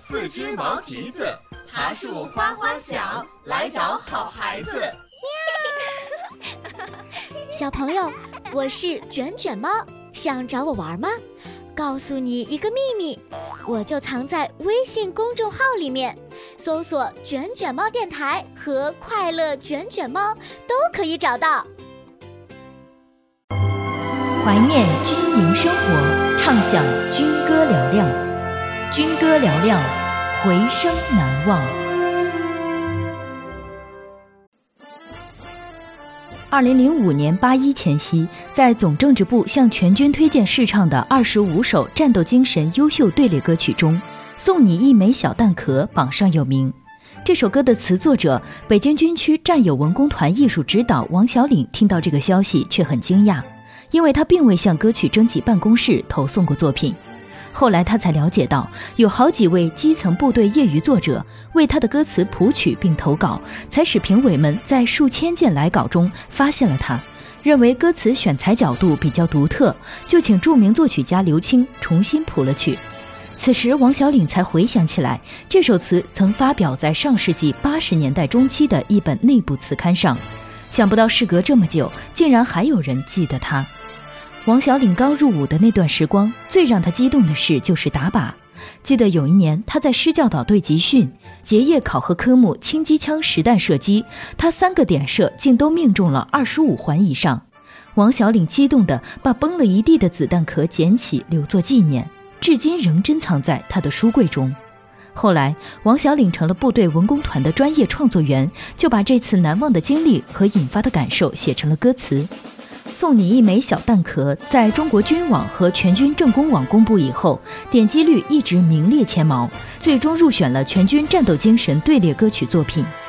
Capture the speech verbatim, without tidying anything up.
四只毛蹄子，爬树花花响，来找好孩子。 小朋友，我是卷卷猫，想找我玩吗？告诉你一个秘密，我就藏在微信公众号里面，搜索卷卷猫电台和快乐卷卷猫都可以找到。 怀念军营生活，畅享军歌嘹亮，军歌嘹亮，回声难忘。二零零五年八一前夕，在总政治部向全军推荐试唱的二十五首战斗精神优秀队列歌曲中，送你一枚小弹壳榜上有名。这首歌的词作者北京军区战友文工团艺术指导王小岭听到这个消息却很惊讶，因为他并未向歌曲征集办公室投送过作品。后来他才了解到，有好几位基层部队业余作者为他的歌词谱曲并投稿，才使评委们在数千件来稿中发现了他，认为歌词选材角度比较独特，就请著名作曲家刘青重新谱了曲。此时王小岭才回想起来，这首词曾发表在上世纪八十年代中期的一本内部词刊上，想不到事隔这么久，竟然还有人记得他。王小岭刚入伍的那段时光，最让他激动的事就是打靶。记得有一年他在师教导队集训，结业考核科目轻机枪实弹射击，他三个点射竟都命中了二十五环以上。王小岭激动地把崩了一地的子弹壳捡起留作纪念，至今仍珍藏在他的书柜中。后来王小岭成了部队文工团的专业创作员，就把这次难忘的经历和引发的感受写成了歌词。送你一枚小弹壳在中国军网和全军政工网公布以后，点击率一直名列前茅，最终入选了全军战斗精神队列歌曲作品。